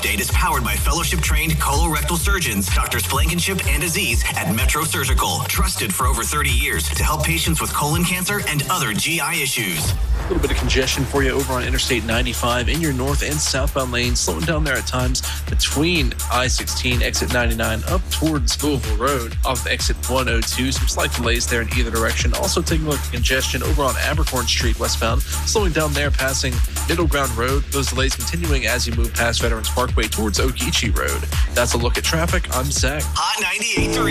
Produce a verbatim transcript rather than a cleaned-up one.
update is powered by fellowship-trained colorectal surgeons, Doctors Blankenship and Aziz at Metro Surgical, trusted for over thirty years to help patients with colon cancer and other G I issues. A little bit of congestion for you over on Interstate ninety-five in your north and southbound lanes, slowing down there at times between I sixteen, exit ninety-nine, up towards Louisville Road off exit one oh two. Some slight delays there in either direction. Also taking a look at congestion over on Abercorn Street westbound, slowing down there passing Middle Ground Road. Those delays continuing as you move past Veterans Parkway towards Okeechee Road. That's a look at traffic. I'm Zach. Hot ninety-eight point three.